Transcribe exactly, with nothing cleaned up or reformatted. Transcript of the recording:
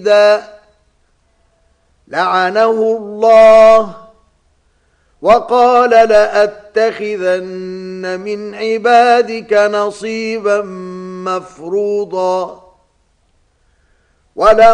لعنه الله وقال لأتخذن من عبادك نصيبا مفروضا.